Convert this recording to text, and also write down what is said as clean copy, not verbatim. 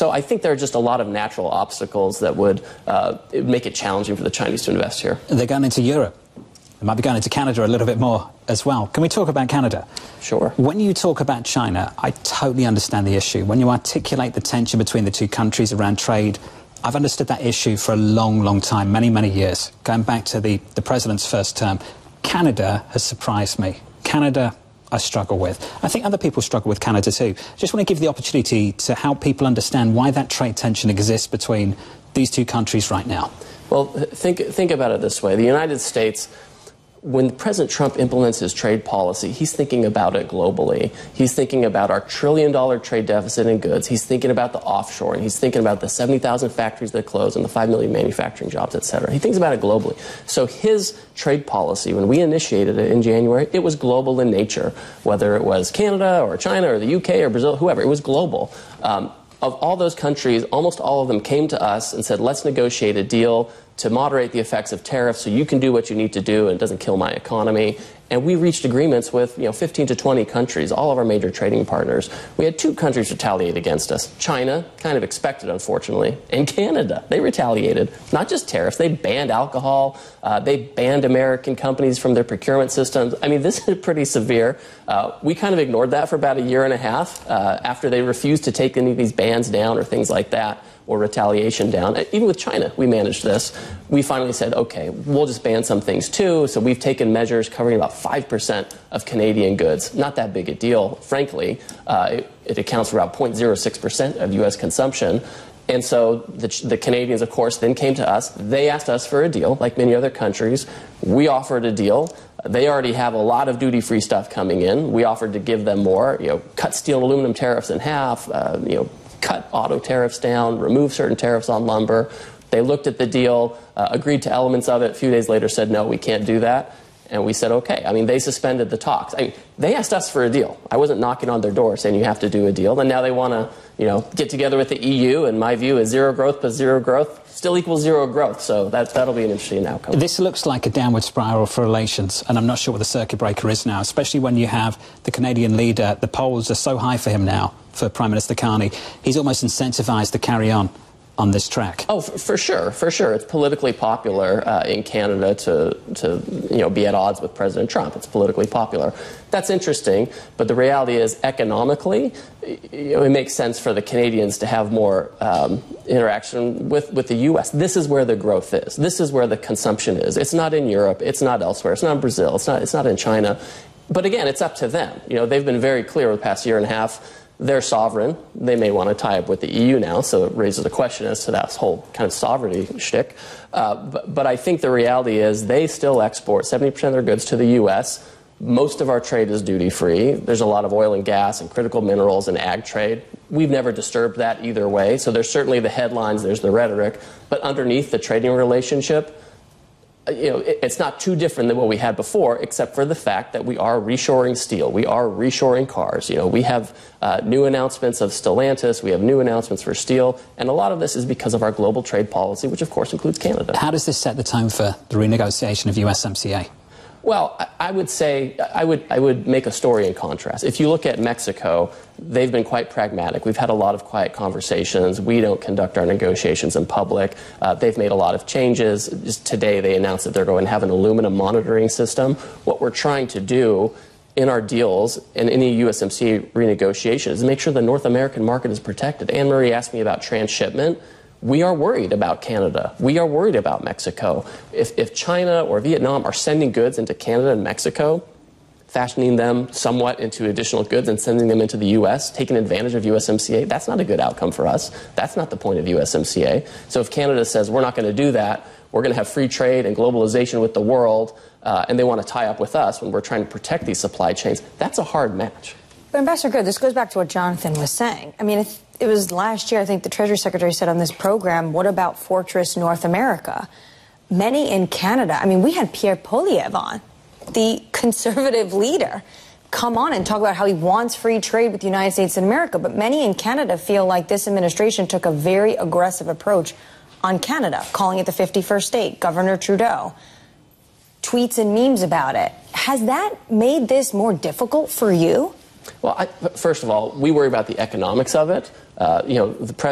So I think there are just a lot of natural obstacles that would make it challenging for the Chinese to invest here. They're going into Europe. They might be going into Canada a little bit more as well. Can we talk about Canada? Sure. When you talk about China, I totally understand the issue. When you articulate the tension between the two countries around trade, I've understood that issue for a long, long time, many, many years, going back to the president's first term. Canada has surprised me. Canada, I struggle with. I think other people struggle with Canada too. Just want to give you the opportunity to help people understand why that trade tension exists between these two countries right now. Well, think about it this way. The United States, when President Trump implements his trade policy, he's thinking about it globally. He's thinking about our $1 trillion trade deficit in goods. He's thinking about the offshoring. He's thinking about the 70,000 factories that close and the 5 million manufacturing jobs, et cetera. He thinks about it globally. So his trade policy, when we initiated it in January, it was global in nature, whether it was Canada or China or the UK or Brazil, whoever. It was global. Of all those countries, almost all of them came to us and said, let's negotiate a deal to moderate the effects of tariffs so you can do what you need to do and it doesn't kill my economy. And we reached agreements with 15 to 20 countries, all of our major trading partners. We had 2 countries retaliate against us. China, kind of expected, unfortunately, and Canada. They retaliated. Not just tariffs. They banned alcohol. They banned American companies from their procurement systems. I mean, this is pretty severe. We kind of ignored that for about a year and a half after they refused to take any of these bans down or things like that, or retaliation down. Even with China, we managed this. We finally said, okay, we'll just ban some things too. So we've taken measures covering about 5% of Canadian goods. Not that big a deal, frankly. It accounts for about 0.06% of U.S. consumption. And so the Canadians, of course, then came to us. They asked us for a deal, like many other countries. We offered a deal. They already have a lot of duty-free stuff coming in. We offered to give them more, cut steel and aluminum tariffs in half, cut auto tariffs down, remove certain tariffs on lumber. They looked at the deal, agreed to elements of it. A few days later said, no, we can't do that. And we said, okay. I mean, they suspended the talks. I mean, they asked us for a deal. I wasn't knocking on their door saying you have to do a deal. And now they want to, get together with the EU. And my view is zero growth plus zero growth still equals zero growth. So that'll be an interesting outcome. This looks like a downward spiral for relations. And I'm not sure what the circuit breaker is now, especially when you have the Canadian leader. The polls are so high for him now, for Prime Minister Carney. He's almost incentivized to carry on this track. Oh, for sure. It's politically popular in Canada to be at odds with President Trump. It's politically popular. That's interesting, but the reality is economically, it makes sense for the Canadians to have more interaction with the U.S. This is where the growth is. This is where the consumption is. It's not in Europe. It's not elsewhere. It's not in Brazil. It's not in China. But again, it's up to them. They've been very clear over the past year and a half. They're sovereign. They may want to tie up with the EU now, so it raises a question as to that whole kind of sovereignty shtick. But I think the reality is they still export 70% of their goods to the U.S. Most of our trade is duty-free. There's a lot of oil and gas and critical minerals and ag trade. We've never disturbed that either way. So there's certainly the headlines, there's the rhetoric. But underneath the trading relationship, it's not too different than what we had before, except for the fact that we are reshoring steel. We are reshoring cars. We have new announcements of Stellantis. We have new announcements for steel. And a lot of this is because of our global trade policy, which, of course, includes Canada. How does this set the tone for the renegotiation of USMCA? Well, I would say I would make a story in contrast. If you look at Mexico, they've been quite pragmatic. We've had a lot of quiet conversations. We don't conduct our negotiations in public. They've made a lot of changes. Just today they announced that they're going to have an aluminum monitoring system. What we're trying to do in our deals and any USMCA renegotiation is make sure the North American market is protected. Anne Marie asked me about transshipment. We are worried about Canada. We are worried about Mexico. If China or Vietnam are sending goods into Canada and Mexico, fashioning them somewhat into additional goods and sending them into the U.S., taking advantage of USMCA, that's not a good outcome for us. That's not the point of USMCA. So if Canada says we're not going to do that, we're going to have free trade and globalization with the world, and they want to tie up with us when we're trying to protect these supply chains, that's a hard match. But Ambassador Good, this goes back to what Jonathan was saying. I mean, it was last year, I think the Treasury Secretary said on this program, what about Fortress North America? Many in Canada, I mean, we had Pierre Poilievre on, the conservative leader, come on and talk about how he wants free trade with the United States and America. But many in Canada feel like this administration took a very aggressive approach on Canada, calling it the 51st state. Governor Trudeau tweets and memes about it. Has that made this more difficult for you? Well, first of all, we worry about the economics of it. The